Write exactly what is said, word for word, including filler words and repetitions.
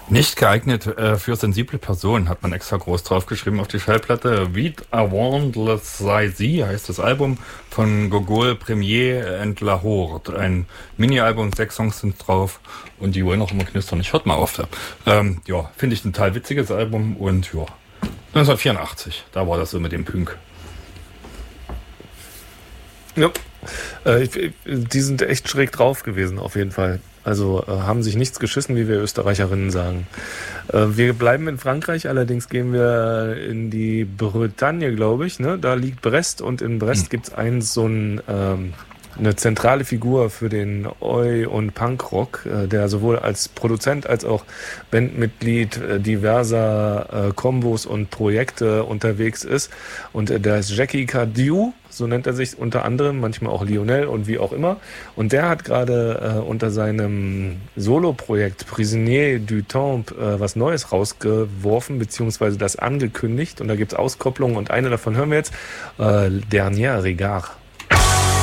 Nicht geeignet äh, für sensible Personen, hat man extra groß draufgeschrieben auf die Schallplatte. Vite avant le Saisi heißt das Album von Gogol, Premier and Lahore. Ein Mini-Album, sechs Songs sind drauf und die wollen auch immer knistern. Ich hört mal auf da. Ähm, ja, finde ich ein total witziges Album und ja, neunzehnhundertvierundachtzig, da war das so mit dem Punk. Ja, äh, die sind echt schräg drauf gewesen, auf jeden Fall. Also äh, haben sich nichts geschissen, wie wir Österreicherinnen sagen. Äh, wir bleiben in Frankreich, allerdings gehen wir in die Bretagne, glaube ich. Ne? Da liegt Brest und in Brest hm. gibt es einen so ein... Ähm, eine zentrale Figur für den Oi- und Punkrock, äh, der sowohl als Produzent als auch Bandmitglied äh, diverser äh, Kombos und Projekte unterwegs ist. Und äh, der ist Jackie Cardew, so nennt er sich unter anderem, manchmal auch Lionel und wie auch immer. Und der hat gerade äh, unter seinem Solo-Projekt Prisonnier du Temps äh, was Neues rausgeworfen, beziehungsweise das angekündigt. Und da gibt's Auskopplungen und eine davon hören wir jetzt, äh, Dernier Regard.